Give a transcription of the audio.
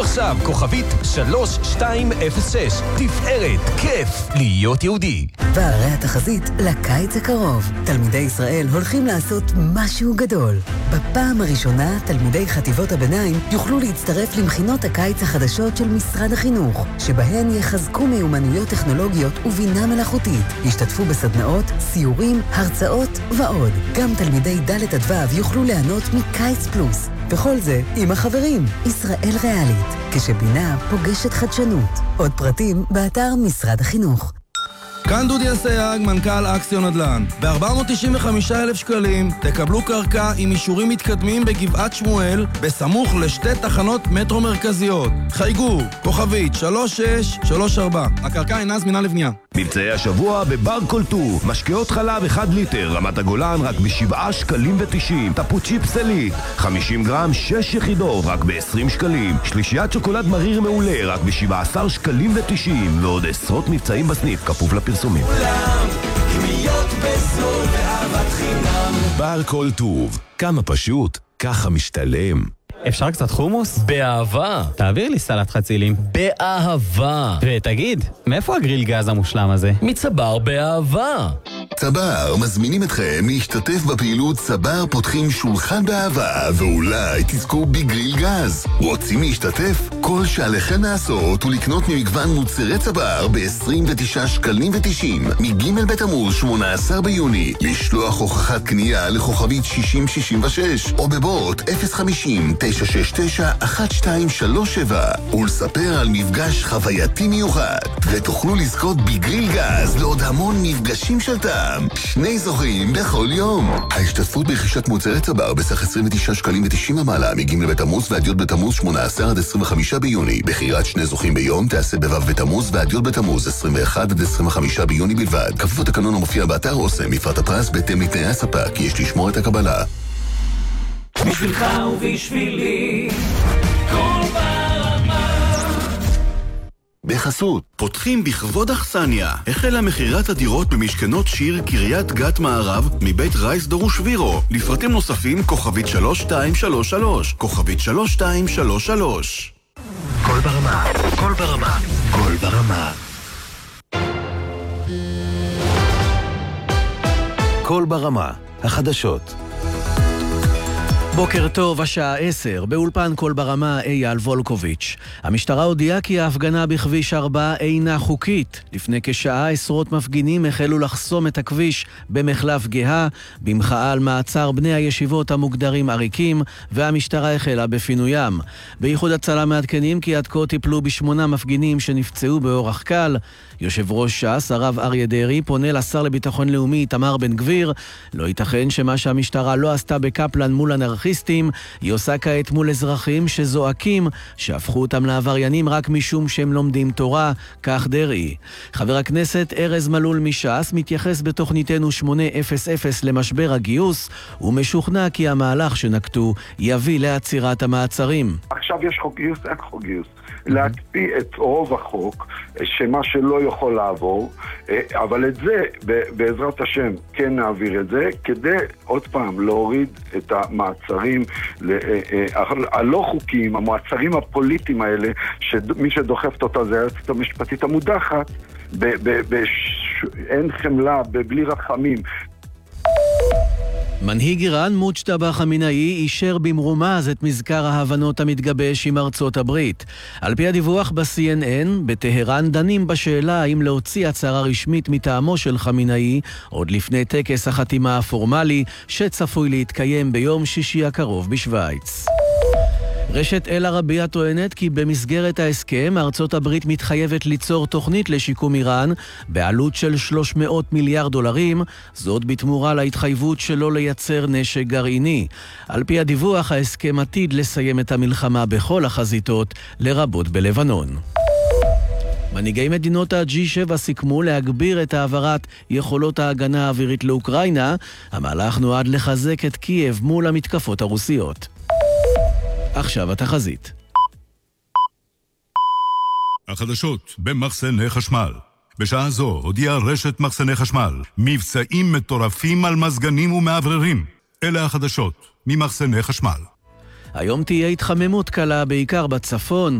חייגו עכשיו, כוכבית 3206. תפארת, כיף להיות יהודי. והרי התחזית לקיץ הקרוב. תלמידי ישראל הולכים לעשות משהו גדול. בפעם הראשונה, תלמידי חטיבות הביניים יוכלו להצטרף למכינות הקיץ החדשות של משרד החינוך, שבהן יחזקו מיומנויות טכנולוגיות ובינה מלאכותית. ישתתפו בסדנאות, סיורים, הרצאות ועוד. גם תלמידי ד' עד ו' יוכלו ליהנות מקיץ פלוס. וכל זה עם החברים. ישראל ריאלית, כשבינה פוגשת חדשנות. עוד פרטים באתר משרד החינוך. כאן דודי אסייג, מנכ"ל אקסיון נדל"ן. ב-495,000 שקלים תקבלו קרקע עם אישורים מתקדמים בגבעת שמואל, בסמוך לשתי תחנות מטרו מרכזיות. חייגו, כוכבית 3634. הקרקע אינה זמינה לבנייה. מבצעי השבוע בבר קולטור. משקאות חלב 1 ליטר, רמת הגולן רק ב7 שקלים ו90. טפו צ'יפס עילית, 50 גרם 6 יחידות רק ב20 שקלים. שלישיית שוקולד מריר מעולה רק ב17 שקלים ו90. ועוד עשרות מבצעים בסניף, כפוף לפרסומים. כולם, קניות בזול ואהבת חינם. בר קולטור, כמה פשוט, ככה משתלם. אפשר קצת חומוס? באהבה. תעביר לי סלט חצילים. באהבה. ותגיד, מאיפה הגריל גז המושלם הזה? מצבר באהבה. צבר מזמינים אתכם להשתתף בפעילות צבר פותחים שולחן באהבה, ואולי תזכו בגריל גז. רוצים להשתתף? כל שעליכם לעשות הוא לקנות ממגוון מוצרי צבר ב29 שקלים ו90 מג' בתמוז 18 ביוני, לשלוח הוכחת קנייה לכוכבית 6066 או בבוט 050-969-1237 ולספר על מפגש חווייתי מיוחד, ותוכלו לזכות בגריל גז לעוד המון מפגשים של טעם. 2 זוכים בכל יום. ההשתתפות ברכישת מוצרי צבר בסך 29 שקלים ו90 ומעלה מג' בתמוז ועד י' בתמוז 18 עד 25 ביוני. בחירת 2 זוכים ביום תעשה בו' בתמוז ועד י' בתמוז 21 עד 25 ביוני בלבד. כפוף לתקנון המופיע באתר אוסם. מפרט הפרס בהתאם לתנאי הספק, יש לשמור את הקבלה. בשבילך ובשבילי כל ברמה. בחסות פותחים בכבוד אכסניה. החלה מכירת הדירות במשכנות שיר קריית גת מערב מבית רייס דורושווירו. לפרטים נוספים כוכבית 3233 כוכבית 3233. כל ברמה, כל ברמה, כל ברמה. כל ברמה, החדשות. בוקר טוב, השעה 10, באולפן כל ברמה אייל וולקוביץ'. המשטרה הודיעה כי ההפגנה בכביש 4 אינה חוקית. לפני כשעה עשרות מפגינים החלו לחסום את הכביש במחלף גאה, במחאה על מעצר בני הישיבות המוגדרים עריקים, והמשטרה החלה בפינוים. באיחוד הצלה מעדכנים כי עד כה טיפלו ב8 מפגינים שנפצעו באורח קל. יושב ראש ש"ס, הרב אריה דרעי, פונה לשר לביטחון לאומי איתמר בן גביר. לא ייתכן שמה שהמשטרה לא עשתה בקפלן מול אנרכיסטים, היא עושה כעת מול אזרחים שזועקים שהפכו אותם לעבריינים רק משום שהם לומדים תורה, כך דרעי. חבר הכנסת ארז מלול מש"ס מתייחס בתוכניתנו 800 למשבר הגיוס, ומשוכנע כי המהלך שנקטו יביא לעצירת המעצרים. עכשיו יש חוק גיוס, אין חוק גיוס. להקפיא את רוב החוק, שמה שלא יכול לעבור, אבל את זה, בעזרת השם, כן נעביר את זה, כדי עוד פעם להוריד את המעצרים הלא חוקיים, המעצרים הפוליטיים האלה, שמי שדוחפת אותה זה היועצת המשפטית המודחת, אין חמלה, בלי רחמים. מנהיג איראן מוג'תבא חמינאי אישר במרומז את מזכר ההבנות המתגבש עם ארצות הברית. על פי הדיווח ב-CNN, בטהרן דנים בשאלה האם להוציא הצהרה רשמית מטעמו של חמינאי עוד לפני טקס החתימה הפורמלי שצפוי להתקיים ביום שישי הקרוב בשוויץ. רשת אל-ערבייה טוענת כי במסגרת ההסכם ארצות הברית מתחייבת ליצור תוכנית לשיקום איראן בעלות של $300 מיליארד, זאת בתמורה להתחייבות שלא לייצר נשק גרעיני. על פי הדיווח, ההסכם עתיד לסיים את המלחמה בכל החזיתות, לרבות בלבנון. מנהיגי מדינות ה-G7 סיכמו להגביר את העברת יכולות ההגנה האווירית לאוקראינה. המהלך נועד לחזק את קייב מול המתקפות הרוסיות. עכשיו התחזית. החדשות במחסני חשמל. בשעה זו הודיעה רשת מחסני חשמל מבצעים מטורפים על מזגנים ומעבררים. אלה החדשות ממחסני חשמל. היום תהיה התחממות קלה בעיקר בצפון,